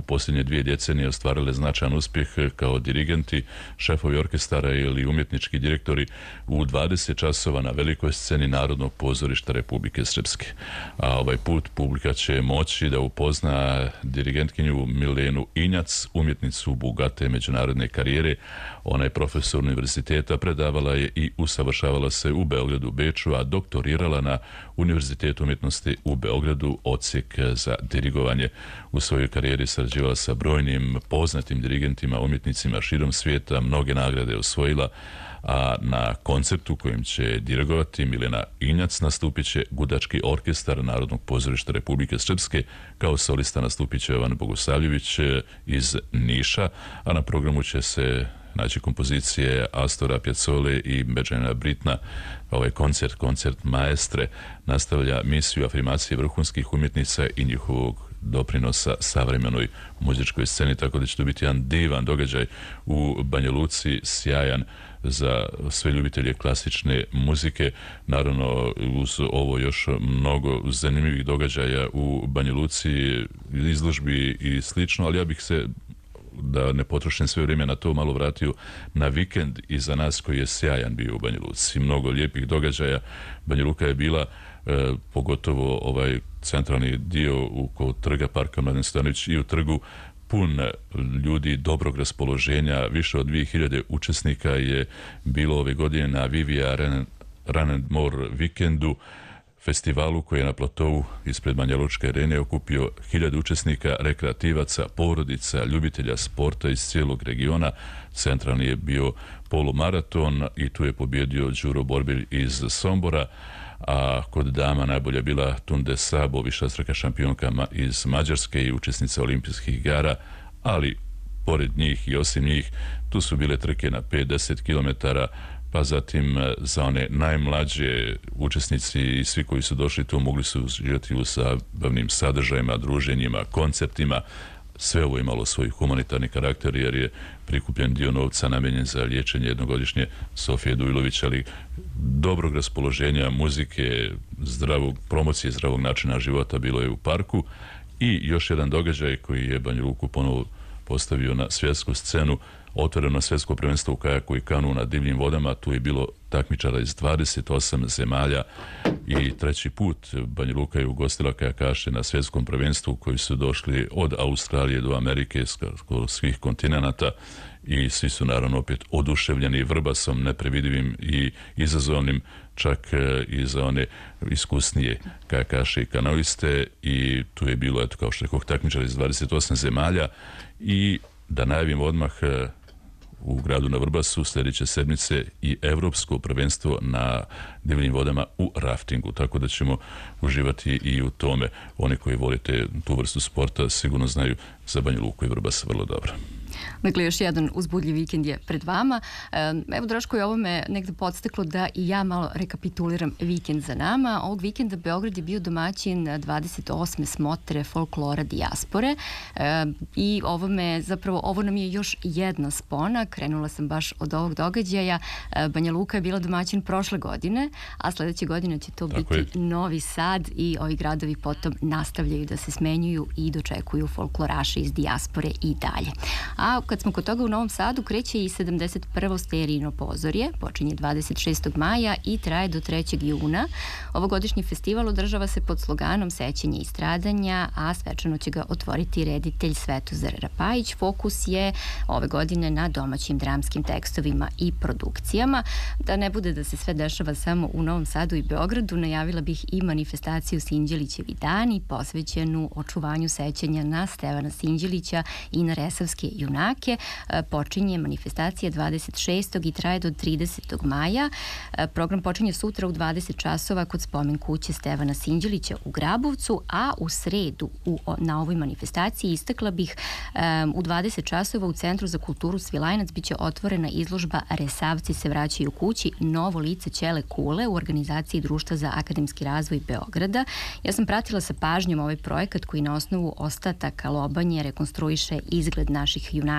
posljednje 2 decenije ostvarile značajan uspjeh kao dirigenti, šefovi orkestara ili umjetnički direktori u 20 časova na velikoj sceni Narodnog pozorišta Republike Srpske. A ovaj put publika će moći da upozna dirigentkinju Milenu Injac, umjetnicu bogate međunarodne karijere. Ona je profesor univerziteta, predavala je i usavršavala se u Beogradu, Beču, a doktorirala na Univerzitetu umjetnosti u Beogradu, odsjek za dirigovanje. U svojoj karijeri sarađivala sa brojnim poznatim dirigentima, umjetnicima širom svijeta, mnoge nagrade osvojila, a na koncertu kojim će dirigovati Milena Injac nastupit će Gudački orkestar Narodnog pozorišta Republike Srpske. Kao solista nastupit će Jovan Bogosavljević iz Niša, a na programu će se naći kompozicije Astora Piazzole i Benjamina Brittena. Ovaj koncert Maestre, nastavlja misiju afirmacije vrhunskih umjetnica i njihovog doprinosa savremenoj muzičkoj sceni, tako da će to biti jedan divan događaj u Banja Luci, sjajan za sve ljubitelje klasične muzike. Naravno, uz ovo još mnogo zanimljivih događaja u Banja Luci, izložbi i slično, ali ja bih se, da ne potrošim sve vrijeme na to, malo vratio na vikend iza nas koji je sjajan bio u Banja Luci. Mnogo lijepih događaja. Banja Luka je bila, pogotovo ovaj centralni dio oko trga Parka Mladen Stojanović i u trgu, pun ljudi dobrog raspoloženja. Više od 2000 učesnika je bilo ove godine na Vivia Run and More vikendu, festivalu koji je na platovu ispred Banja Lučke arene okupio 1000 učesnika, rekreativaca, porodica, ljubitelja sporta iz cijelog regiona. Centralni je bio polumaraton i tu je pobjedio Đuro Borbilj iz Sombora, a kod dama najbolja bila Tunde Sabo, višestruka šampionka iz Mađarske i učesnica olimpijskih igara, ali pored njih i osim njih tu su bile trke na 5-10 km, pa zatim za one najmlađe učesnici i svi koji su došli tu mogli su uživati u zabavnim sadržajima, druženjima, koncertima. Sve ovo je imalo svoj humanitarni karakter jer je prikupljen dio novca namijenjen za liječenje jednogodišnje Sofije Dujlović, ali dobrog raspoloženja, muzike, promocije zdravog načina života bilo je u parku. I još jedan događaj koji je Banja Luku ponovo postavio na svjetsku scenu, otvoreno svjetsko prvenstvo u kajaku i kanu na divljim vodama. Tu je bilo takmičara iz 28 zemalja i treći put Banja Luka je ugostila kajakaše na svjetskom prvenstvu koji su došli od Australije do Amerike, skoro svih kontinenata, i svi su naravno opet oduševljeni Vrbasom, neprevidivim i izazovnim, čak i za one iskusnije kajakaše i kanoiste. I tu je bilo, eto, kao što rekoh, takmičara iz 28 zemalja. I da najavim odmah, u gradu na Vrbasu sljedeće sedmice i evropsko prvenstvo na divljim vodama u raftingu, tako da ćemo uživati i u tome. Oni koji volite tu vrstu sporta sigurno znaju za Banja Luku i Vrbas vrlo dobro. Dakle, još jedan uzbudljiv vikend je pred vama. Evo, Draško, je ovo me negde podstaklo da i ja malo rekapituliram vikend za nama. Ovog vikenda Beograd je bio domaćin 28. smotre folklora dijaspore i ovo nam je još jedna spona. Krenula sam baš od ovog događaja. Banja Luka je bila domaćin prošle godine, a sljedeće godine će to biti Novi Sad i ovi gradovi potom nastavljaju da se smenjuju i dočekuju folkloraše iz dijaspore i dalje. A kad smo kod toga, u Novom Sadu kreće i 71. sterijino pozorje, počinje 26. maja i traje do 3. juna. Ovogodišnji festival održava se pod sloganom Sećanje i stradanja, a svečano će ga otvoriti reditelj Svetozar Rapajić. Fokus je ove godine na domaćim dramskim tekstovima i produkcijama. Da ne bude da se sve dešava samo u Novom Sadu i Beogradu, najavila bih i manifestaciju Sinđelićevi dani, posvećenu očuvanju sećanja na Stevana Sinđelića i na resavske junake. Počinje manifestacija 26. i traje do 30. maja. Program počinje sutra u 20 časova kod spomen kuće Stevana Sinđelića u Grabovcu, a u sredu na ovoj manifestaciji istakla bih u 20 časova u Centru za kulturu Svilajnac biće otvorena izložba Resavci se vraćaju kući, novo lice Ćele Kule u organizaciji Društva za akademski razvoj Beograda. Ja sam pratila sa pažnjom ovaj projekat koji na osnovu ostataka lobanje rekonstruiše izgled naših junaka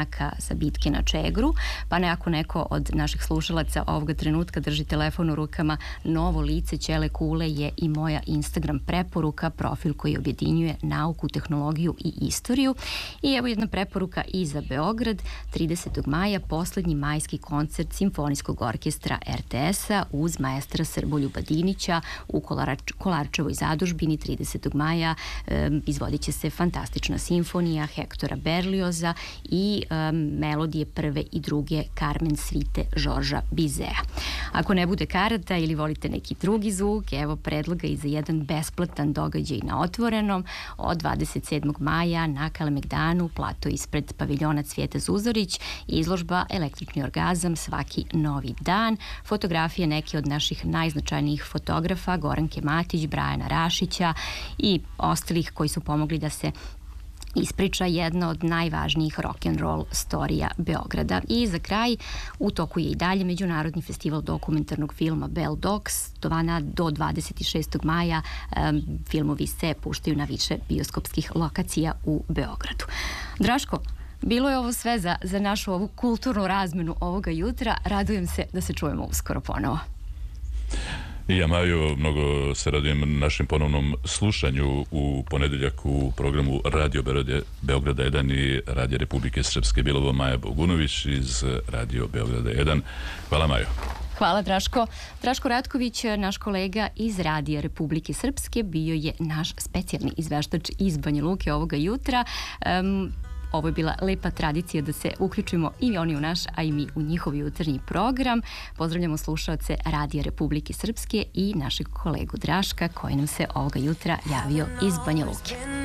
junaka sa bitke na Čegru, pa ako neko od naših slušalaca ovoga trenutka drži telefon u rukama, novo lice Ćele Kule je i moja Instagram preporuka, profil koji objedinjuje nauku, tehnologiju i istoriju. I evo jedna preporuka i za Beograd, 30. maja poslednji majski koncert Simfonijskog orkestra RTS-a uz maestra Srboljuba Dinića u Kolarčevoj zadužbini 30. maja izvodit će se fantastična simfonija Hektora Berlioza i melodije prve i druge Carmen svite Žorža Bizea. Ako ne bude karata ili volite neki drugi zvuk, evo predloga i za jedan besplatan događaj na otvorenom od 27. maja na Kalemegdanu, plato ispred paviljona Cvijete Zuzorić, izložba Električni orgazam svaki novi dan, fotografije neke od naših najznačajnijih fotografa, Goranke Matić, Brajana Rašića i ostalih koji su pomogli da se ispriča jedna od najvažnijih rock'n'roll storija Beograda. I za kraj, u toku je i dalje Međunarodni festival dokumentarnog filma Bell Docs. Do 26. maja filmovi se puštaju na više bioskopskih lokacija u Beogradu. Draško, bilo je ovo sve za našu ovu kulturnu razmenu ovoga jutra. Radujem se da se čujemo uskoro ponovo. I ja, Maju, mnogo se radujem našem ponovnom slušanju u ponedeljak u programu Radio Beograda 1 i Radio Republike Srpske. Bila ovo Maja Bogunović iz Radio Beograda 1. Hvala, Maju. Hvala, Draško. Draško Ratković, naš kolega iz Radija Republike Srpske, bio je naš specijalni izveštač iz Banja Luke ovoga jutra. Ovo je bila lepa tradicija da se uključimo i oni u naš, a i mi u njihov jutarnji program. Pozdravljamo slušaoce Radija Republike Srpske i našeg kolegu Draška koji nam se ovoga jutra javio iz Banja Luke.